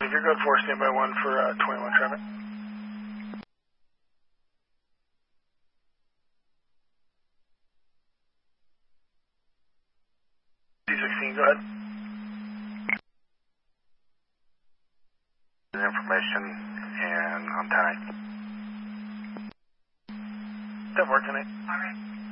if you're good for standby 1 for 21 traffic. D16, go ahead. Information and on time. That worked tonight. All right.